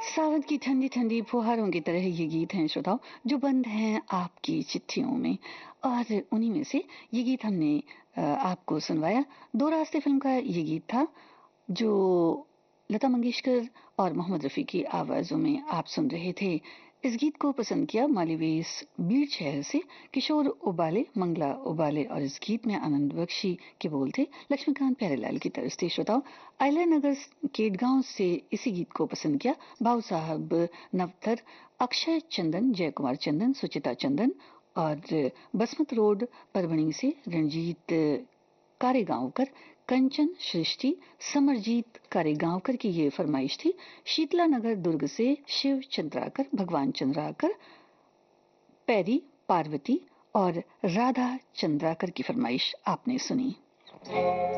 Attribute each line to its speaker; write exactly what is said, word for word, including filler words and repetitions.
Speaker 1: सावन की ठंडी ठंडी फुहारों की तरह ये गीत हैं श्रोताओ, जो बंद हैं आपकी चिट्ठियों में। और उन्हीं में से ये गीत हमने अ, आपको सुनवाया। दो रास्ते फिल्म का ये गीत था, जो लता मंगेशकर और मोहम्मद रफ़ी की आवाज़ों में आप सुन रहे थे। इस गीत को पसंद किया मालीवेस बीड़ शहर से किशोर उबाले, मंगला उबाले, और इस गीत में आनंद बख्शी के बोल थे लक्ष्मीकांत प्यारेलाल की तरफ से। श्रोताओ, आयला नगर केटगांव से इसी गीत को पसंद किया भाऊ साहब नवथर, अक्षय चंदन, जय कुमार चंदन, सुचिता चंदन, और बसमत रोड परभणी से रणजीत कारेगांवकर, कंचन सृष्टि, समरजीत कारेगांवकर की ये फरमाइश थी। शीतला नगर दुर्ग से शिव चंद्राकर, भगवान चंद्राकर, पैरी पार्वती और राधा चंद्राकर की फरमाइश आपने सुनी।